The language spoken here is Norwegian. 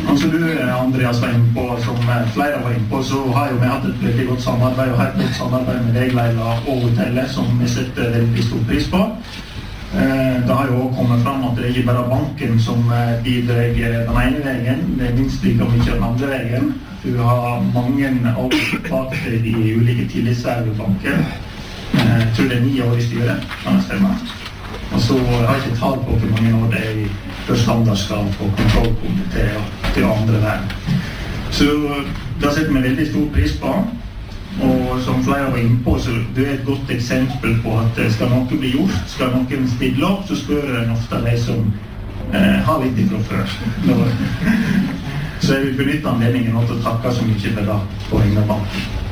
Som du, Andreas, var inne på, som flere var inne på, så har jo vi hatt et veldig godt samarbeid, og et godt samarbeid med deg, Leila, og hotellet, som vi setter veldig stor pris på. Det har jo også kommet fram at det er ikke bare banken som bidrar den ene veien, det er minst like mye den andre veien. Du har mange avtaler i ulike tillitsverv i banken. Jeg tror det er 9 år i styret, kan jeg stemme. Og så har jeg ikke talt på hvor mange år det er i førstandardskap og kontrollkomité og til andre verden. Så det setter vi veldig stor pris på. Og som flere var inne på, så det er et godt eksempel på at skal noe bli gjort, skal noen stille opp, så spør en ofte de som har litt ifra før. Så jeg vil benytte anledningen til å takke så mye for det på egen bank.